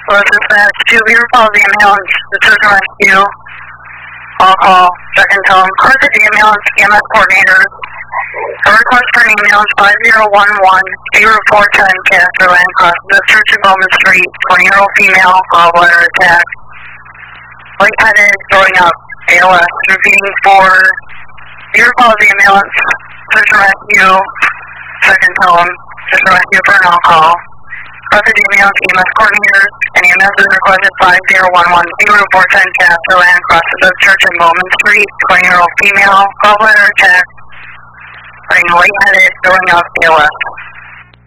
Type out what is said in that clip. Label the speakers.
Speaker 1: Was dispatched to Beaver Falls ambulance, the search and rescue. All call, second tone, Carthage ambulance, EMS coordinator. A request for an ambulance 5011, Beaver 410, Castro Land, crosses the Church of Bowman Street, 20-year-old female, gallbladder attack. Lightheaded, throwing up, ALS, repeating for Beaver Falls ambulance, search and rescue, second tone, search and rescue for an all-call. Carthage ambulance, EMS coordinator, and EMS is requested 5011, Beaver 410, Castro Land, crosses the Church of Bowman Street, 20-year-old female, gallbladder attack. Lightheaded, throwing up, ALS.